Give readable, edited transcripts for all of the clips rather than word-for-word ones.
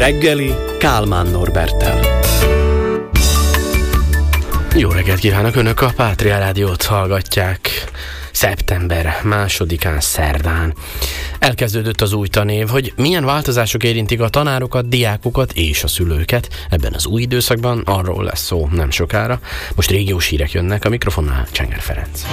reggeli Kálmán Norberttel. Jó reggelt kívánok! Önök a Pátria Rádiót hallgatják. Szeptember 2-án szerdán elkezdődött az új tanév. Hogy milyen változások érintik a tanárokat, diákokat és a szülőket ebben az új időszakban, arról lesz szó nem sokára. Most régiós hírek jönnek, a mikrofonnál Csenger Ferenc.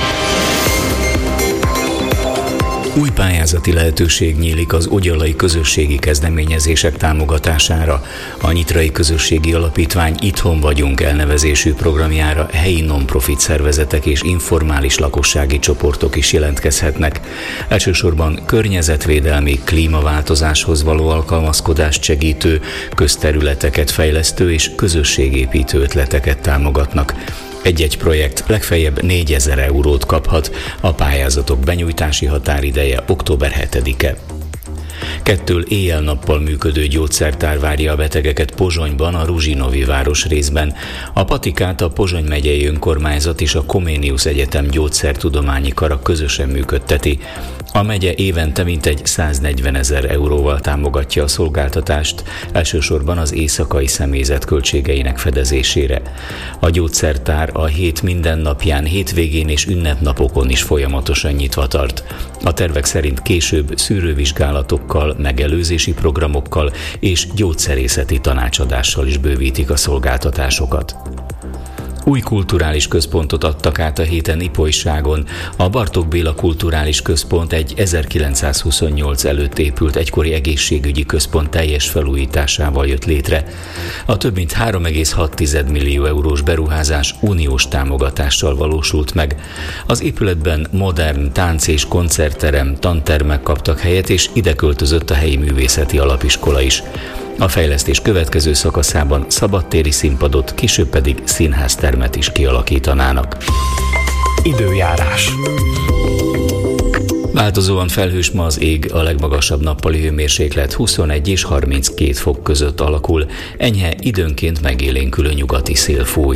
Új pályázati lehetőség nyílik az ogyalai közösségi kezdeményezések támogatására. A Nyitrai Közösségi Alapítvány Itthon vagyunk elnevezésű programjára helyi non-profit szervezetek és informális lakossági csoportok is jelentkezhetnek. Elsősorban környezetvédelmi, klímaváltozáshoz való alkalmazkodást segítő, közterületeket fejlesztő és közösségépítő ötleteket támogatnak. Egy-egy projekt legfeljebb 4000 eurót kaphat, a pályázatok benyújtási határideje október 7-e. 2 éjjel-nappal működő gyógyszertár várja a betegeket Pozsonyban, a Ruzsinovi városrészben. A patikát a Pozsony megyei önkormányzat és a Comenius Egyetem gyógyszertudományi kara közösen működteti. A megye évente mintegy 140 000 euróval támogatja a szolgáltatást, elsősorban az éjszakai személyzet költségeinek fedezésére. A gyógyszertár a hét mindennapján, hétvégén és ünnepnapokon is folyamatosan nyitva tart. A tervek szerint később szűrővizsgálatokkal, megelőzési programokkal és gyógyszerészeti tanácsadással is bővítik a szolgáltatásokat. Új kulturális központot adtak át a héten Ipolyságon. A Bartók Béla Kulturális Központ egy 1928 előtt épült egykori egészségügyi központ teljes felújításával jött létre. A több mint 3,6 millió eurós beruházás uniós támogatással valósult meg. Az épületben modern tánc- és koncertterem, tantermek kaptak helyet, és ide költözött a helyi művészeti alapiskola is. A fejlesztés következő szakaszában szabadtéri színpadot, később pedig színháztermet is kialakítanának. Időjárás. Változóan felhős ma az ég, a legmagasabb nappali hőmérséklet 21 és 32 fok között alakul, enyhe időnként megélénkülő nyugati szél fúj.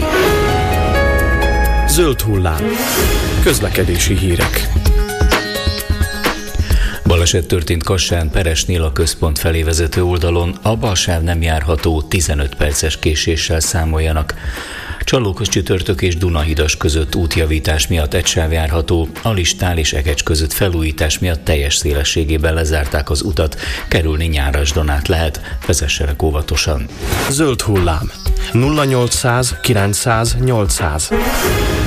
Zöld hullám. Közlekedési hírek. Baleset történt Kassán, Peresnél a központ felé vezető oldalon, a balsáv nem járható, 15 perces késéssel számoljanak. Csallókos Csütörtök és Dunahidas között útjavítás miatt egy sáv járható, Alistál és Egecs között felújítás miatt teljes szélességében lezárták az utat, kerülni Nyárasdon át lehet, vezessenek óvatosan. Zöld hullám. 0800 900 800.